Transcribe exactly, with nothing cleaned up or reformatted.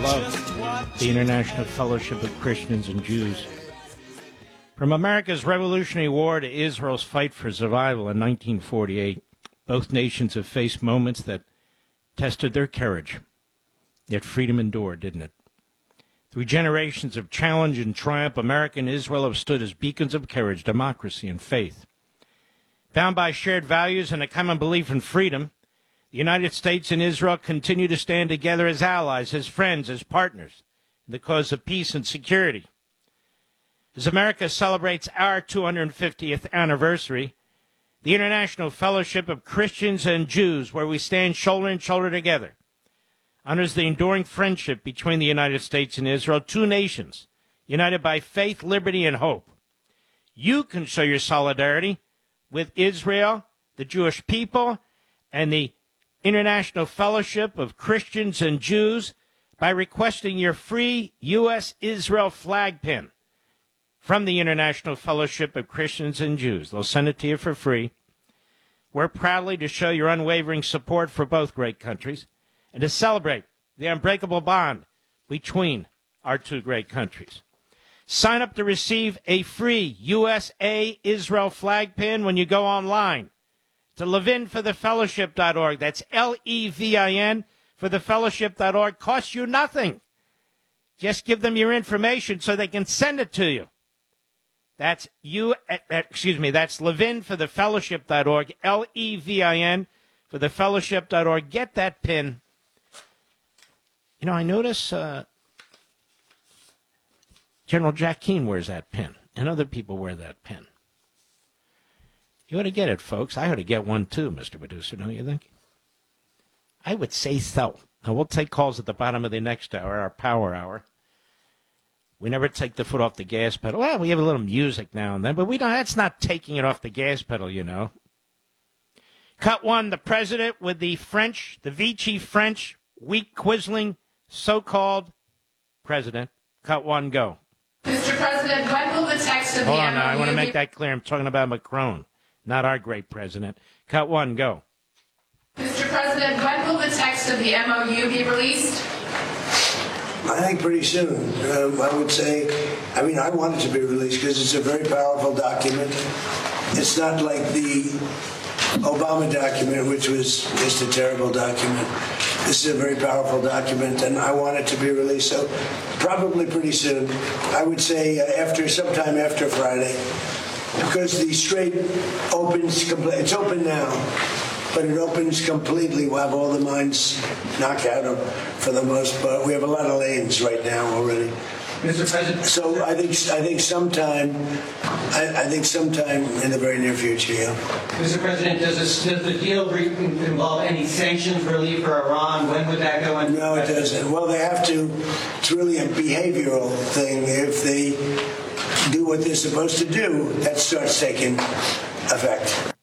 love the International Fellowship of Christians and Jews. From America's Revolutionary War to Israel's fight for survival in nineteen forty-eight, both nations have faced moments that tested their courage. Yet freedom endured, didn't it? Through generations of challenge and triumph, America and Israel have stood as beacons of courage, democracy, and faith. Bound by shared values and a common belief in freedom, the United States and Israel continue to stand together as allies, as friends, as partners in the cause of peace and security. As America celebrates our two hundred fiftieth anniversary, the International Fellowship of Christians and Jews, where we stand shoulder to shoulder together, honors the enduring friendship between the United States and Israel, two nations united by faith, liberty, and hope. You can show your solidarity with Israel, the Jewish people, and the International Fellowship of Christians and Jews by requesting your free U S Israel flag pin from the International Fellowship of Christians and Jews. They'll send it to you for free. We're proudly to show your unwavering support for both great countries and to celebrate the unbreakable bond between our two great countries. Sign up to receive a free U S A Israel flag pin when you go online to levin for the fellowship dot org. That's L E V I N for the fellowship dot org. Costs you nothing. Just give them your information so they can send it to you. That's you. Excuse me. That's levin for the fellowship dot org. L E V I N for the fellowship dot org. Get that pin. You know, I notice uh, General Jack Keane wears that pin, and other people wear that pin. You ought to get it, folks. I ought to get one too, Mister Producer, don't you think? I would say so. Now, we'll take calls at the bottom of the next hour, our power hour. We never take the foot off the gas pedal. Well, we have a little music now and then, but we don't. That's not taking it off the gas pedal, you know. Cut one, the president with the French, the Vichy French, weak, quisling, so-called president. Cut one, go. Mister President, when will the text of Hold the on M O U now, I want to make be- that clear. I'm talking about Macron, not our great president. Cut one, go. Mister President, when will the text of the M O U be released? I think pretty soon. Um, I would say, I mean, I want it to be released because it's a very powerful document. It's not like the Obama document, which was just a terrible document. This is a very powerful document, and I want it to be released. So probably pretty soon. I would say uh, after sometime after Friday, because the strait opens. It's open now, but it opens completely. We'll have all the mines knocked out for the most part. We have a lot of lanes right now already. Mister President. So I think I think sometime I, I think sometime in the very near future. Yeah. Mister President, does, this, does the deal re- involve any sanctions relief for Iran? When would that go into? No, it doesn't. Well, they have to. It's really a behavioral thing. If they do what they're supposed to do, that starts taking effect.